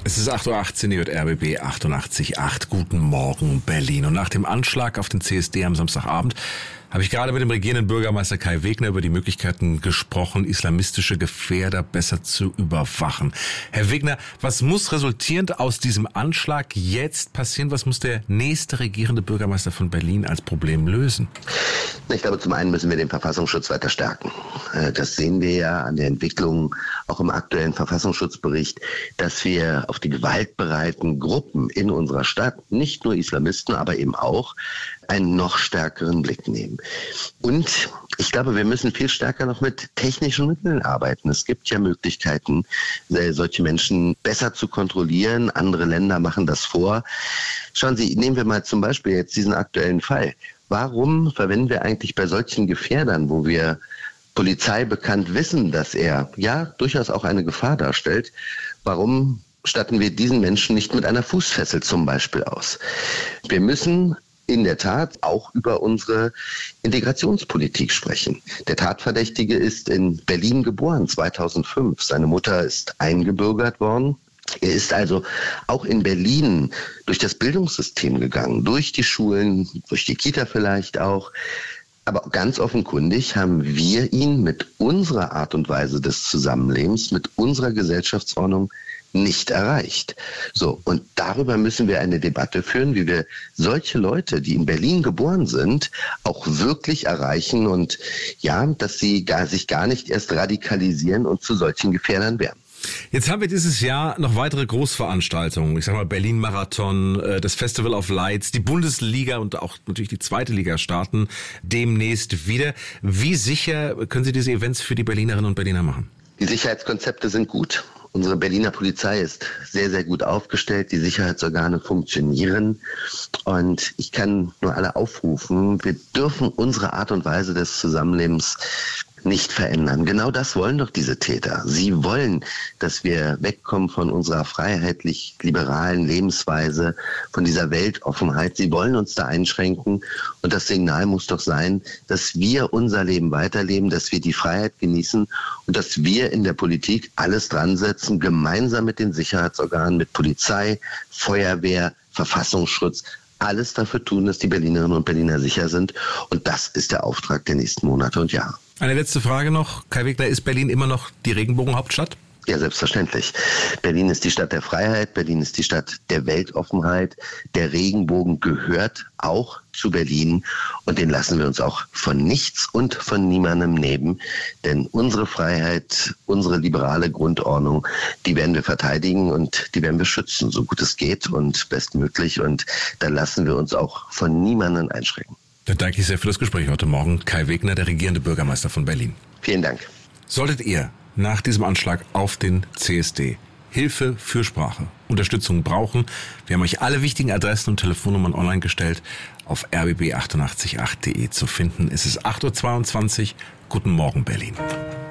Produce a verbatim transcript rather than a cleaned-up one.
Es ist acht Uhr achtzehn, ihr hört R B B achtundachtzig Komma acht. Guten Morgen, Berlin. Und nach dem Anschlag auf den C S D am Samstagabend habe ich gerade mit dem regierenden Bürgermeister Kai Wegner über die Möglichkeiten gesprochen, islamistische Gefährder besser zu überwachen. Herr Wegner, was muss resultierend aus diesem Anschlag jetzt passieren? Was muss der nächste regierende Bürgermeister von Berlin als Problem lösen? Ich glaube, zum einen müssen wir den Verfassungsschutz weiter stärken. Das sehen wir ja an der Entwicklung, auch im aktuellen Verfassungsschutzbericht, dass wir auf die gewaltbereiten Gruppen in unserer Stadt, nicht nur Islamisten, aber eben auch, einen noch stärkeren Blick nehmen. Und ich glaube, wir müssen viel stärker noch mit technischen Mitteln arbeiten. Es gibt ja Möglichkeiten, solche Menschen besser zu kontrollieren. Andere Länder machen das vor. Schauen Sie, nehmen wir mal zum Beispiel jetzt diesen aktuellen Fall. Warum verwenden wir eigentlich bei solchen Gefährdern, wo wir Polizei bekannt wissen, dass er ja durchaus auch eine Gefahr darstellt, warum statten wir diesen Menschen nicht mit einer Fußfessel zum Beispiel aus? Wir müssen in der Tat auch über unsere Integrationspolitik sprechen. Der Tatverdächtige ist in Berlin geboren, zweitausendfünf. Seine Mutter ist eingebürgert worden. Er ist also auch in Berlin durch das Bildungssystem gegangen, durch die Schulen, durch die Kita vielleicht auch. Aber ganz offenkundig haben wir ihn mit unserer Art und Weise des Zusammenlebens, mit unserer Gesellschaftsordnung nicht erreicht. So, und darüber müssen wir eine Debatte führen, wie wir solche Leute, die in Berlin geboren sind, auch wirklich erreichen und ja, dass sie gar, sich gar nicht erst radikalisieren und zu solchen Gefährdern werden. Jetzt haben wir dieses Jahr noch weitere Großveranstaltungen. Ich sag mal Berlin-Marathon, das Festival of Lights, die Bundesliga und auch natürlich die zweite Liga starten demnächst wieder. Wie sicher können Sie diese Events für die Berlinerinnen und Berliner machen? Die Sicherheitskonzepte sind gut. Unsere Berliner Polizei ist sehr, sehr gut aufgestellt. Die Sicherheitsorgane funktionieren. Und ich kann nur alle aufrufen, wir dürfen unsere Art und Weise des Zusammenlebens nicht verändern. Genau das wollen doch diese Täter. Sie wollen, dass wir wegkommen von unserer freiheitlich-liberalen Lebensweise, von dieser Weltoffenheit. Sie wollen uns da einschränken. Und das Signal muss doch sein, dass wir unser Leben weiterleben, dass wir die Freiheit genießen und dass wir in der Politik alles dran setzen, gemeinsam mit den Sicherheitsorganen, mit Polizei, Feuerwehr, Verfassungsschutz, alles dafür tun, dass die Berlinerinnen und Berliner sicher sind. Und das ist der Auftrag der nächsten Monate und Jahre. Eine letzte Frage noch. Kai Wegner, ist Berlin immer noch die Regenbogenhauptstadt? Ja, selbstverständlich. Berlin ist die Stadt der Freiheit, Berlin ist die Stadt der Weltoffenheit. Der Regenbogen gehört auch zu Berlin und den lassen wir uns auch von nichts und von niemandem nehmen. Denn unsere Freiheit, unsere liberale Grundordnung, die werden wir verteidigen und die werden wir schützen, so gut es geht und bestmöglich. Und da lassen wir uns auch von niemandem einschränken. Dann danke ich sehr für das Gespräch heute Morgen. Kai Wegner, der regierende Bürgermeister von Berlin. Vielen Dank. Solltet ihr nach diesem Anschlag auf den C S D Hilfe, Fürsprache, Unterstützung brauchen, wir haben euch alle wichtigen Adressen und Telefonnummern online gestellt, auf r b b achtundachtzig Komma acht punkt de zu finden. Es ist acht Uhr zweiundzwanzig. Guten Morgen, Berlin.